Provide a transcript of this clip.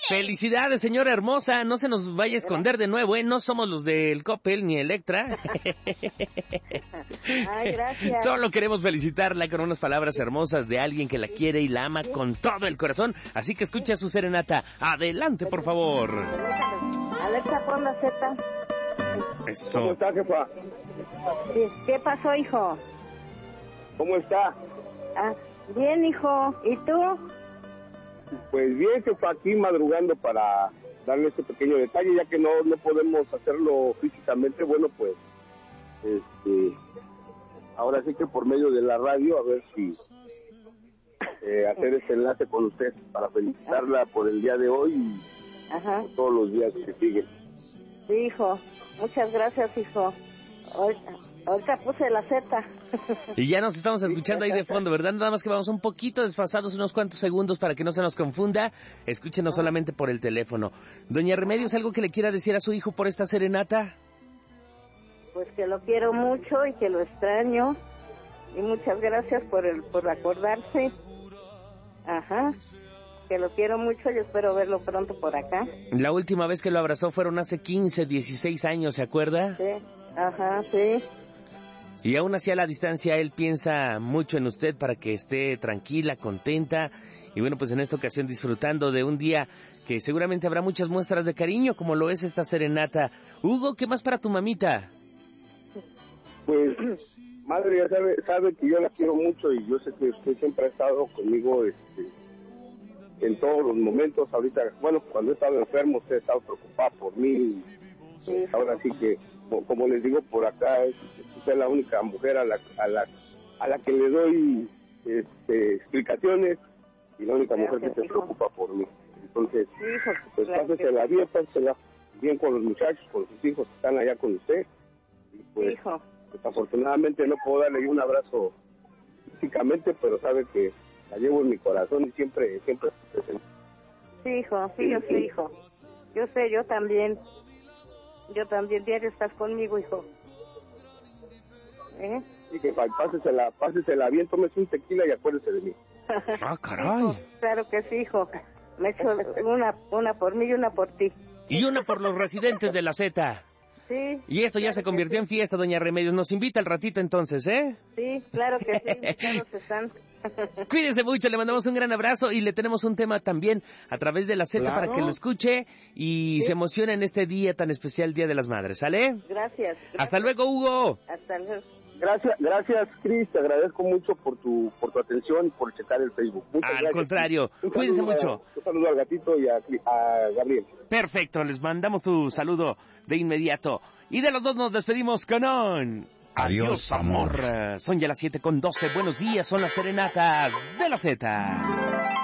Felicidades, señora hermosa. No se nos vaya a esconder de nuevo, ¿eh? No somos los del Coppel ni Electra. Ay, gracias. Solo queremos felicitarla con unas palabras hermosas de alguien que la quiere y la ama con todo el corazón. Así que escucha su serenata. Adelante, por favor. Alexa, pon la Z. Eso. ¿Cómo está, jefa? ¿Qué pasó, hijo? ¿Cómo está? Ah, bien, hijo. ¿Y tú? Pues bien, jefa, aquí madrugando para darle este pequeño detalle, ya que no podemos hacerlo físicamente. Bueno, pues, ahora sí que por medio de la radio, a ver si hacer ese enlace con usted para felicitarla por el día de hoy y Ajá. por todos los días que siguen. Sí, hijo. Muchas gracias, hijo. Ahorita puse la Z. Y ya nos estamos escuchando ahí de fondo, ¿verdad? Nada más que vamos un poquito desfasados, unos cuantos segundos para que no se nos confunda. Escúchenos solamente por el teléfono. Doña Remedios, ¿algo que le quiera decir a su hijo por esta serenata? Pues que lo quiero mucho y que lo extraño. Y muchas gracias por acordarse. Ajá. Que lo quiero mucho y espero verlo pronto por acá. La última vez que lo abrazó fueron hace 15, 16 años, ¿se acuerda? Sí. Ajá, sí. Y aún así a la distancia él piensa mucho en usted para que esté tranquila, contenta y bueno, pues en esta ocasión disfrutando de un día que seguramente habrá muchas muestras de cariño como lo es esta serenata. Hugo, ¿qué más para tu mamita? Pues, madre, ya sabe que yo la quiero mucho y yo sé que usted siempre ha estado conmigo en todos los momentos. Ahorita, bueno, cuando he estado enfermo usted ha estado preocupada por mí. Sí. Ahora sí que, como les digo por acá, usted es la única mujer a la que le doy explicaciones y la única mujer que se preocupa por mí. Entonces, Hijo, pues pásesela bien con los muchachos, con sus hijos que están allá con usted. Y pues, hijo. desafortunadamente no puedo darle un abrazo físicamente, pero sabe que la llevo en mi corazón y siempre estoy presente. Sí, hijo, sí, yo sé, hijo. Yo sé, yo también. Yo también, diario estás conmigo, hijo. Y que pásesela bien, tómese un tequila y acuérdese de mí. ¡Ah, caray! Hijo, claro que sí, hijo. Me echo una por mí y una por ti. Y una por los residentes de la Z. Sí. Y esto ya se convirtió en fiesta, doña Remedios. Nos invita al ratito entonces, ¿eh? Sí, claro que sí, todos están. Cuídense mucho, le mandamos un gran abrazo y le tenemos un tema también a través de la Z para que lo escuche y se emocione en este día tan especial, Día de las Madres, ¿sale? Gracias. Hasta luego, Hugo. Hasta luego. Gracias, Cris, te agradezco mucho por tu atención y por checar el Facebook. Muchas gracias. Al contrario, cuídense mucho. Un saludo al gatito y a Gabriel. Perfecto, les mandamos tu saludo de inmediato. Y de los dos nos despedimos con un... Adiós, amor. Son ya las 7:12. Buenos días, son las serenatas de la Z.